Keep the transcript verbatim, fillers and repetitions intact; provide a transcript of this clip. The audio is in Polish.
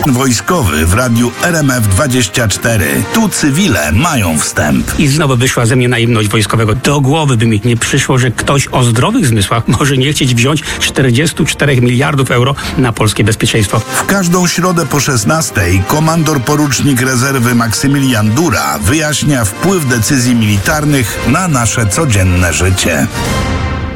Wojskowy w radiu R M F dwadzieścia cztery. Tu cywile mają wstęp. I znowu wyszła ze mnie naiwność wojskowego. Do głowy by mi nie przyszło, że ktoś o zdrowych zmysłach może nie chcieć wziąć czterdzieści cztery miliardów euro na polskie bezpieczeństwo. W każdą środę po szesnastej komandor porucznik rezerwy Maksymilian Dura wyjaśnia wpływ decyzji militarnych na nasze codzienne życie.